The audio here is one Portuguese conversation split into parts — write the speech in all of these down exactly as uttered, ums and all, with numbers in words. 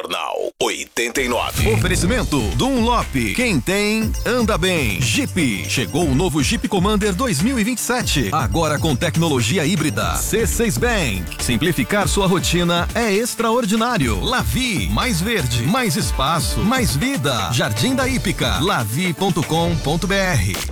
Jornal oitenta e nove. Oferecimento Dunlop. Quem tem, anda bem. Jeep. Chegou o novo Jeep Commander dois mil e vinte e sete. Agora com tecnologia híbrida. C seis Bank. Simplificar sua rotina é extraordinário. Lavi. Mais verde, mais espaço, mais vida. Jardim da Hípica. lavi ponto com ponto br.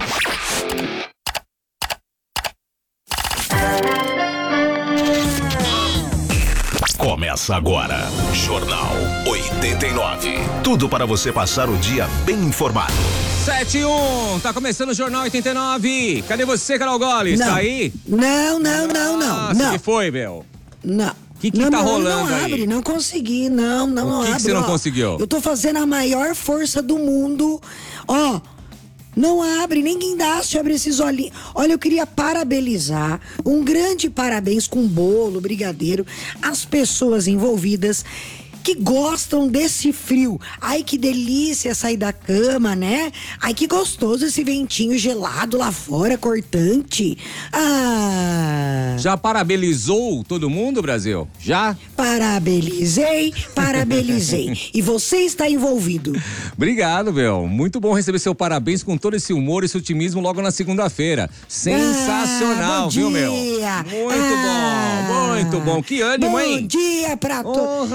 Começa agora, Jornal oitenta e nove. Tudo para você passar o dia bem informado. sete e um, tá começando o Jornal oitenta e nove. Cadê você, Carol Goles? Tá aí? Não, não, não, não. O que foi, meu? Não. O que que não, tá não, rolando não aí? abre, não consegui, não, não, O não que que abre. você não ó. conseguiu? Eu tô fazendo a maior força do mundo, ó. Não abre, nem guindaste, abre esses olhinhos. Olha, eu queria parabenizar, um grande parabéns com bolo, brigadeiro, as pessoas envolvidas que gostam desse frio. Ai, que delícia sair da cama, né? Ai, que gostoso esse ventinho gelado lá fora, cortante. Ah... Já parabenizou todo mundo, Brasil? Já? Parabenizei, parabenizei. E você está envolvido. Obrigado, meu. Muito bom receber seu parabéns com todo esse humor, esse otimismo logo na segunda-feira. Sensacional, ah, bom viu, meu? dia. Muito ah, bom, muito bom. Que ânimo, bom hein? Bom dia pra todos.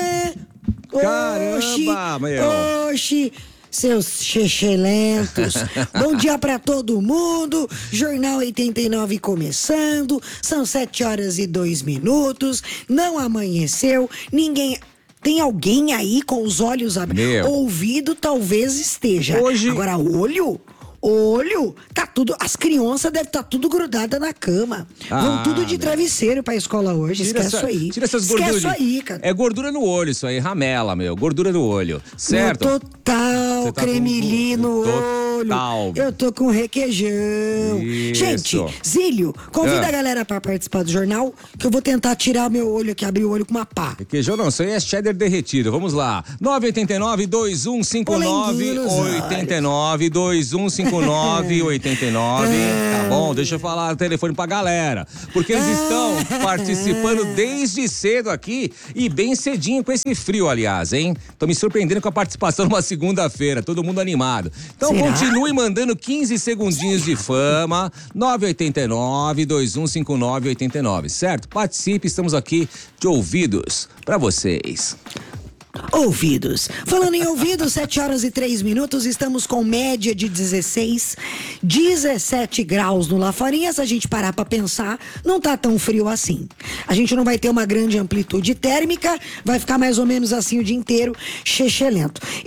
Caramba, meu. Oxi, seus chechelentos. Bom dia pra todo mundo. Jornal oitenta e nove começando. São sete horas e dois minutos. Não amanheceu. Ninguém... Tem alguém aí com os olhos abertos? Ouvido talvez esteja. Hoje... Agora, olho... Olho, tá tudo. As crianças devem estar tá tudo grudada na cama. Ah, Vão tudo de travesseiro pra escola hoje. Tira Esquece essa, isso aí. Tira essas gorduras. Esquece isso aí, cara. É gordura no olho, isso aí, ramela, meu. Gordura no olho. Certo? No total, tá cremili no olho. Total. Eu tô com requeijão. Isso. Gente, Zílio, convida ah. a galera pra participar do jornal, que eu vou tentar tirar meu olho aqui, abrir o olho com uma pá. Requeijão não, isso aí é cheddar derretido. Vamos lá. nove oito nove, dois um cinco nove, oito nove, dois um cinco nove, oito nove. Tá bom? Deixa eu falar o telefone pra galera. Porque eles estão participando desde cedo aqui e bem cedinho com esse frio, aliás, hein? Tô me surpreendendo com a participação numa segunda-feira, todo mundo animado. Então Será? Continue mandando quinze segundinhos de fama. nove oito nove, dois um cinco nove, oito nove, certo? Participe, estamos aqui de ouvidos pra vocês. Ouvidos. Falando em ouvidos, sete horas e três minutos, estamos com média de dezesseis, dezessete graus no Lafarinha. Se a gente parar pra pensar, não tá tão frio assim. A gente não vai ter uma grande amplitude térmica, vai ficar mais ou menos assim o dia inteiro, chechelento.